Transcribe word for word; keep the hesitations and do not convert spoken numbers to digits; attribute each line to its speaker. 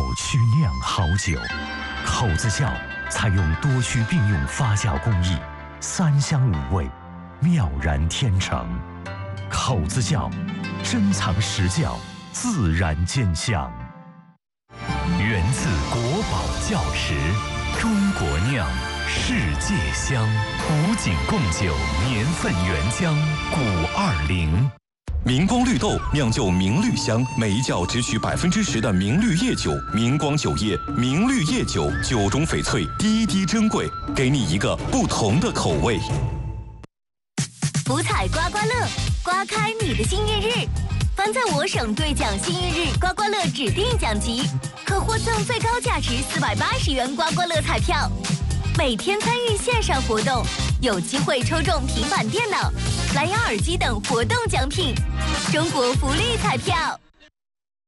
Speaker 1: 区酿好酒，口子窖采用多区并用发酵工艺，三香五味，妙然天成。口子窖，珍藏实窖，自然见香。源自国宝窖石，中国酿，世界香。古井贡酒年份原浆，古二零。
Speaker 2: 明光绿豆酿就明绿香，每一窖只取百分之十的明绿叶酒。明光酒业明绿叶酒，酒中翡翠，滴滴珍贵，给你一个不同的口味。
Speaker 3: 福彩刮刮乐，刮开你的幸运日。凡在我省兑奖幸运日刮刮乐指定奖级，可获赠最高价值四百八十元刮刮乐彩票。每天参与线上活动，有机会抽中平板电脑、蓝牙耳机等活动奖品。中国福利彩票。